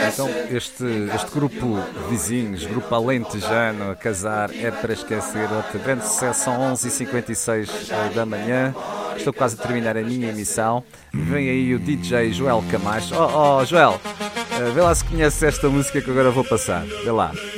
Então, este grupo de vizinhos, grupo alentejano a casar, é para esquecer. Outro grande sucesso, são 11h56 da manhã. Estou quase a terminar a minha emissão. Vem aí o DJ Joel Camacho. Oh, Joel, vê lá se conheces esta música que agora vou passar. Vê lá.